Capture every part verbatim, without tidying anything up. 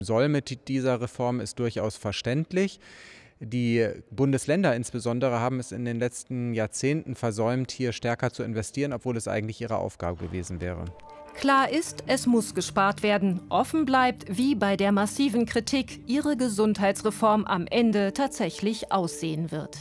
soll mit dieser Reform, ist durchaus verständlich. Die Bundesländer insbesondere haben es in den letzten Jahrzehnten versäumt, hier stärker zu investieren, obwohl es eigentlich ihre Aufgabe gewesen wäre. Klar ist, es muss gespart werden. Offen bleibt, wie bei der massiven Kritik ihre Gesundheitsreform am Ende tatsächlich aussehen wird.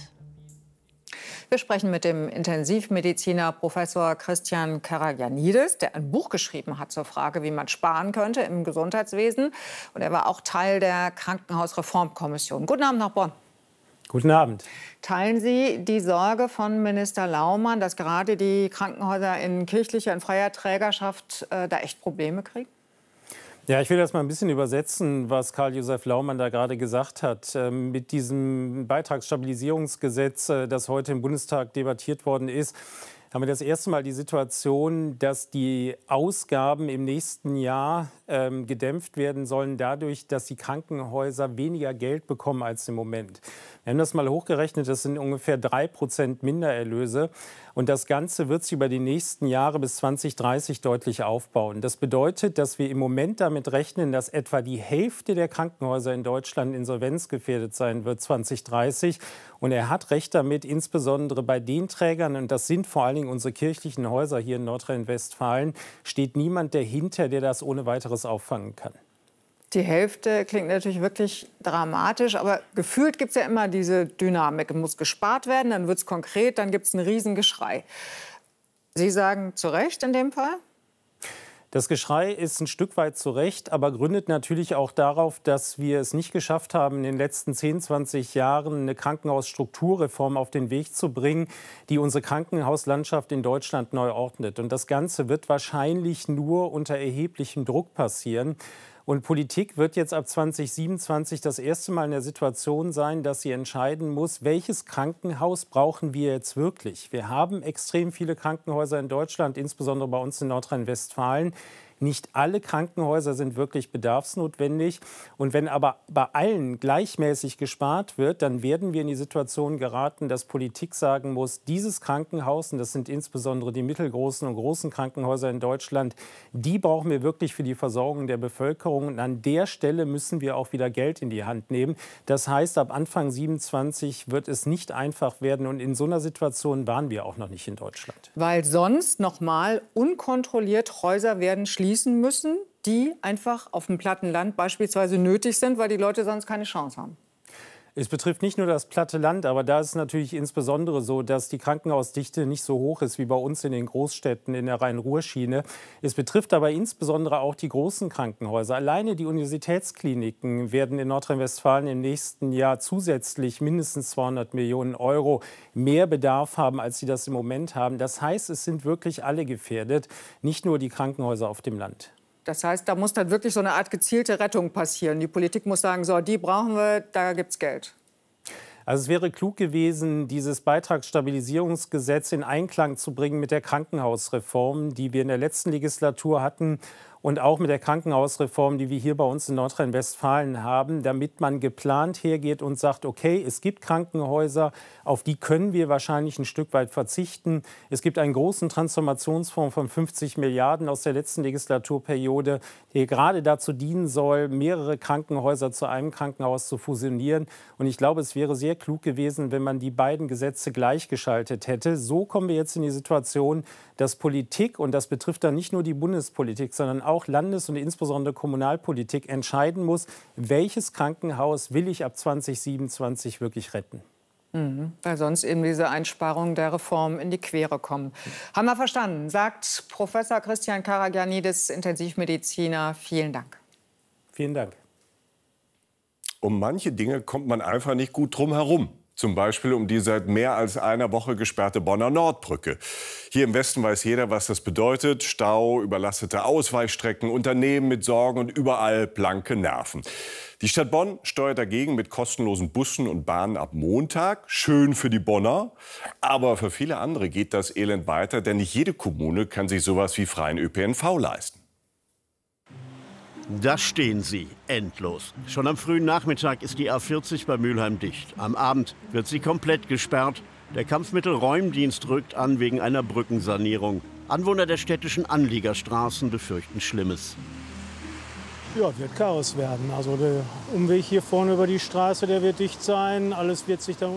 Wir sprechen mit dem Intensivmediziner Professor Christian Karagianidis, der ein Buch geschrieben hat zur Frage, wie man sparen könnte im Gesundheitswesen. Und er war auch Teil der Krankenhausreformkommission. Guten Abend nach Bonn. Guten Abend. Teilen Sie die Sorge von Minister Laumann, dass gerade die Krankenhäuser in kirchlicher und freier Trägerschaft äh, da echt Probleme kriegen? Ja, ich will das mal ein bisschen übersetzen, was Karl-Josef Laumann da gerade gesagt hat. Ähm, mit diesem Beitragsstabilisierungsgesetz, äh, das heute im Bundestag debattiert worden ist, haben wir das erste Mal die Situation, dass die Ausgaben im nächsten Jahr ähm, gedämpft werden sollen dadurch, dass die Krankenhäuser weniger Geld bekommen als im Moment. Wir haben das mal hochgerechnet, das sind ungefähr drei Prozent Mindererlöse. Und das Ganze wird sich über die nächsten Jahre bis zwanzig dreißig deutlich aufbauen. Das bedeutet, dass wir im Moment damit rechnen, dass etwa die Hälfte der Krankenhäuser in Deutschland insolvenzgefährdet sein wird zwanzig dreißig. Und er hat recht damit, insbesondere bei den Trägern, und das sind vor allen Dingen unsere kirchlichen Häuser hier in Nordrhein-Westfalen, steht niemand dahinter, der das ohne weiteres auffangen kann. Die Hälfte klingt natürlich wirklich dramatisch, aber gefühlt gibt es ja immer diese Dynamik. Es muss gespart werden, dann wird es konkret, dann gibt es ein Riesengeschrei. Sie sagen zu Recht in dem Fall? Das Geschrei ist ein Stück weit zu Recht, aber gründet natürlich auch darauf, dass wir es nicht geschafft haben, in den letzten zehn, zwanzig Jahren eine Krankenhausstrukturreform auf den Weg zu bringen, die unsere Krankenhauslandschaft in Deutschland neu ordnet. Und das Ganze wird wahrscheinlich nur unter erheblichem Druck passieren. Und Politik wird jetzt ab zwanzig siebenundzwanzig das erste Mal in der Situation sein, dass sie entscheiden muss, welches Krankenhaus brauchen wir jetzt wirklich. Wir haben extrem viele Krankenhäuser in Deutschland, insbesondere bei uns in Nordrhein-Westfalen. Nicht alle Krankenhäuser sind wirklich bedarfsnotwendig. Und wenn aber bei allen gleichmäßig gespart wird, dann werden wir in die Situation geraten, dass Politik sagen muss, dieses Krankenhaus, und das sind insbesondere die mittelgroßen und großen Krankenhäuser in Deutschland, die brauchen wir wirklich für die Versorgung der Bevölkerung. Und an der Stelle müssen wir auch wieder Geld in die Hand nehmen. Das heißt, ab Anfang siebenundzwanzig wird es nicht einfach werden. Und in so einer Situation waren wir auch noch nicht in Deutschland. Weil sonst noch mal unkontrolliert Häuser werden schließen müssen, die einfach auf dem platten Land beispielsweise nötig sind, weil die Leute sonst keine Chance haben. Es betrifft nicht nur das platte Land, aber da ist es natürlich insbesondere so, dass die Krankenhausdichte nicht so hoch ist wie bei uns in den Großstädten in der Rhein-Ruhr-Schiene. Es betrifft aber insbesondere auch die großen Krankenhäuser. Alleine die Universitätskliniken werden in Nordrhein-Westfalen im nächsten Jahr zusätzlich mindestens zweihundert Millionen Euro mehr Bedarf haben, als sie das im Moment haben. Das heißt, es sind wirklich alle gefährdet, nicht nur die Krankenhäuser auf dem Land. Das heißt, da muss dann wirklich so eine Art gezielte Rettung passieren. Die Politik muss sagen, so, die brauchen wir, da gibt's Geld. Also es wäre klug gewesen, dieses Beitragsstabilisierungsgesetz in Einklang zu bringen mit der Krankenhausreform, die wir in der letzten Legislatur hatten, und auch mit der Krankenhausreform, die wir hier bei uns in Nordrhein-Westfalen haben, damit man geplant hergeht und sagt, okay, es gibt Krankenhäuser, auf die können wir wahrscheinlich ein Stück weit verzichten. Es gibt einen großen Transformationsfonds von fünfzig Milliarden aus der letzten Legislaturperiode, der gerade dazu dienen soll, mehrere Krankenhäuser zu einem Krankenhaus zu fusionieren. Und ich glaube, es wäre sehr klug gewesen, wenn man die beiden Gesetze gleichgeschaltet hätte. So kommen wir jetzt in die Situation, dass Politik, und das betrifft dann nicht nur die Bundespolitik, sondern auch Landes- und insbesondere Kommunalpolitik, entscheiden muss, welches Krankenhaus will ich ab zwanzig siebenundzwanzig wirklich retten. Mhm, weil sonst eben diese Einsparungen der Reform in die Quere kommen. Haben wir verstanden, sagt Professor Christian Karagianidis, Intensivmediziner. Vielen Dank. Vielen Dank. Um manche Dinge kommt man einfach nicht gut drum herum. Zum Beispiel um die seit mehr als einer Woche gesperrte Bonner Nordbrücke. Hier im Westen weiß jeder, was das bedeutet. Stau, überlastete Ausweichstrecken, Unternehmen mit Sorgen und überall blanke Nerven. Die Stadt Bonn steuert dagegen mit kostenlosen Bussen und Bahnen ab Montag. Schön für die Bonner. Aber für viele andere geht das Elend weiter, denn nicht jede Kommune kann sich sowas wie freien Ö P N V leisten. Da stehen sie, endlos. Schon am frühen Nachmittag ist die A vierzig bei Mülheim dicht. Am Abend wird sie komplett gesperrt. Der Kampfmittelräumdienst rückt an wegen einer Brückensanierung. Anwohner der städtischen Anliegerstraßen befürchten Schlimmes. Ja, wird Chaos werden. Also der Umweg hier vorne über die Straße, der wird dicht sein. Alles wird sich dann